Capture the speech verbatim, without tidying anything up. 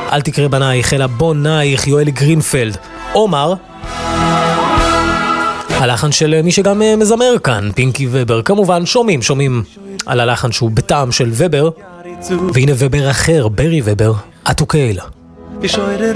אל תקרא בנייך, אלא בונייך, יואל גרינפלד. עומר, הלחן של מי שגם מזמר כאן, פינקי ובר. כמובן, שומעים, שומעים על הלחן שהוא בטעם של ובר. והנה ובר אחר, ברי ובר, אטוקייל.